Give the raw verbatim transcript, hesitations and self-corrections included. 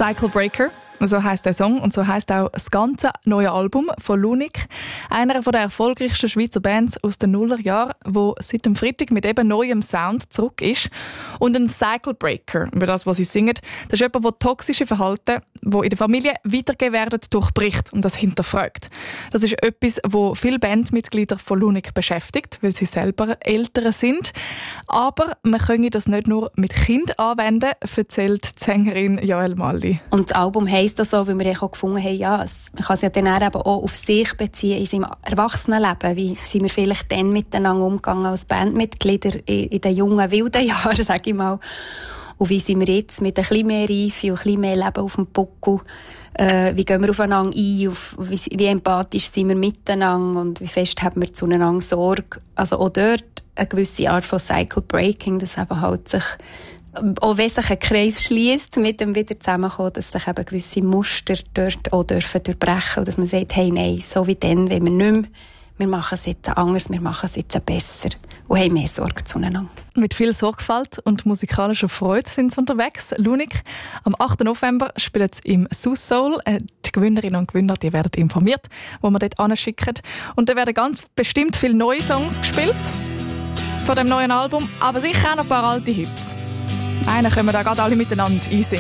Cycle Breaker, so heisst der Song und so heisst auch das ganze neue Album von Lunik, einer der erfolgreichsten Schweizer Bands aus den Nullerjahren, wo seit dem Freitag mit eben neuem Sound zurück ist. Und ein Cycle Breaker, über das, was sie singen, das ist jemand, der toxische Verhalten, die in der Familie weitergegeben werden, durchbricht und das hinterfragt. Das ist etwas, das viele Bandmitglieder von Lunik beschäftigt, weil sie selber Eltern sind. Aber man könne das nicht nur mit Kindern anwenden, erzählt die Sängerin Jael Malli. Und das Album heisst das so, weil wir auch gefunden haben, ja, man kann es ja dann eben auch auf sich beziehen, in seinem Erwachsenenleben. Wie sind wir vielleicht dann miteinander umgegangen als Bandmitglieder in, in den jungen, wilden Jahren, sage ich mal. Und wie sind wir jetzt mit ein bisschen mehr Reife und ein bisschen mehr Leben auf dem Buckel? Äh, wie gehen wir aufeinander ein? Auf, wie, wie empathisch sind wir miteinander? Und wie fest haben wir zueinander Sorge? Also auch dort eine gewisse Art von Cycle Breaking, das eben halt sich, auch wenn sich ein Kreis schließt, mit dem wieder zusammenkommen, dass sich eben gewisse Muster dort auch dürfen durchbrechen und dass man sagt, hey, nein, so wie dann, wenn wir nicht mehr, wir machen es jetzt anders, wir machen es jetzt besser und haben mehr Sorge zueinander. Mit viel Sorgfalt und musikalischer Freude sind sie unterwegs. Lunik, am achten November spielt sie im Sus Soul. Die Gewinnerinnen und Gewinner die werden informiert, wo wir dort hinschicken. Und da werden ganz bestimmt viele neue Songs gespielt von dem neuen Album, aber sicher auch noch ein paar alte Hits. Einen können wir da gerade alle miteinander einsingen.